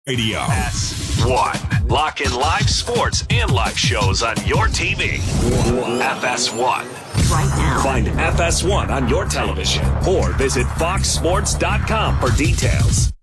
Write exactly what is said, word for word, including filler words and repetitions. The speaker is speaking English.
Radio. S one. Lock in live sports and live shows on your T V. F S one. Right now. Find F S one on your television or visit fox sports dot com for details.